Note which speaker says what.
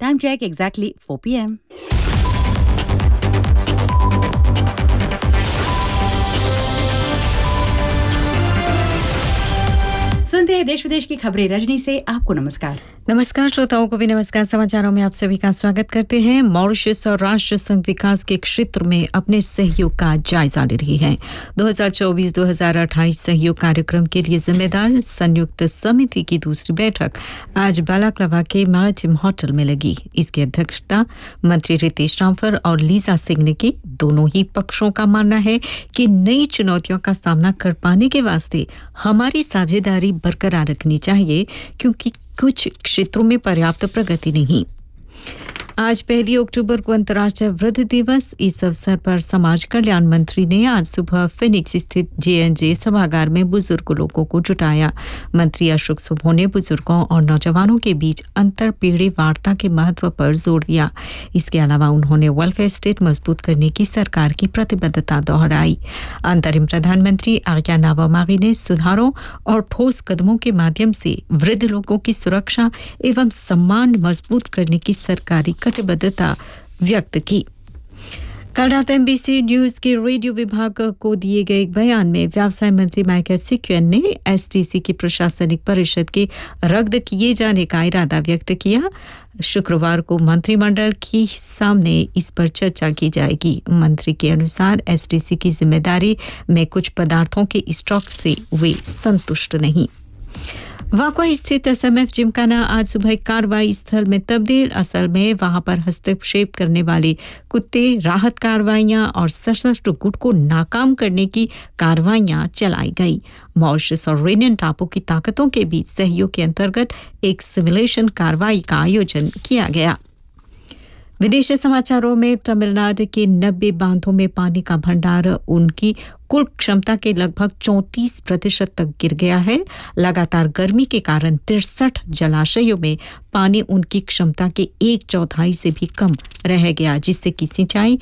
Speaker 1: Time check exactly 4 p.m. सुनते हैं देश विदेश की खबरें। रजनी से आपको नमस्कार।
Speaker 2: नमस्कार श्रोताओं को भी नमस्कार। समाचारों में आप सभी का स्वागत करते हैं। मॉरिशस और राष्ट्र संघ विकास के क्षेत्र में अपने सहयोग का जायजा ले रही है। 2024-2028 सहयोग कार्यक्रम के लिए जिम्मेदार संयुक्त समिति की दूसरी बैठक आज बालाक्लावा के मैरिटाइम होटल में लगी। इसकी अध्यक्षता मंत्री रितेश रामफर और लीजा सिंह ने की। दोनों ही पक्षों का मानना है कि नई चुनौतियों का सामना कर पाने के वास्ते हमारी साझेदारी बरकरार रखनी चाहिए, क्योंकि कुछ क्षेत्रों में पर्याप्त प्रगति नहीं। आज 1 अक्टूबर को अंतर्राष्ट्रीय वृद्ध दिवस। इस अवसर पर समाज कल्याण मंत्री ने आज सुबह फिनिक्स स्थित जे सभागार में बुजुर्ग लोगों को जुटाया। मंत्री अशोक सुभो ने बुजुर्गों और नौजवानों के बीच अंतर पीढ़ी वार्ता के महत्व पर जोर दिया। इसके अलावा उन्होंने वेलफेयर स्टेट मजबूत करने की सरकार की प्रतिबद्धता दोहराई। अंतरिम प्रधानमंत्री आज्ञा नावामागी ने सुधारों और ठोस कदमों के माध्यम से वृद्ध लोगों की सुरक्षा एवं सम्मान मजबूत करने की सरकारी कटिबद्धता व्यक्त की। कल रात एमबीसी न्यूज के रेडियो विभाग को दिए गए एक बयान में व्यवसाय मंत्री माइकल सिक्वेन ने एसटीसी की प्रशासनिक परिषद के रद्द किए जाने का इरादा व्यक्त किया। शुक्रवार को मंत्रिमंडल के सामने इस पर चर्चा की जाएगी। मंत्री के अनुसार एसटीसी की जिम्मेदारी में कुछ पदार्थों के स्टॉक से वे संतुष्ट नहीं। वाकवा स्थित एसएमएफ जिमखाना आज सुबह कार्रवाई स्थल में तब्दील। असल में वहां पर हस्तक्षेप करने वाले कुत्ते, राहत कार्रवाइयां और सशस्त्र गुट को नाकाम करने की कार्रवाइयां चलाई गई। मॉरिशस और रेनियन टापू की ताकतों के बीच सहयोग के अंतर्गत एक सिमुलेशन कार्रवाई का आयोजन किया गया। विदेशी समाचारों में तमिलनाडु के 90 बांधों में पानी का भंडार उनकी कुल क्षमता के लगभग 34% तक गिर गया है। लगातार गर्मी के कारण 63 जलाशयों में पानी उनकी क्षमता के 1/4 से भी कम रह गया, जिससे कि सिंचाई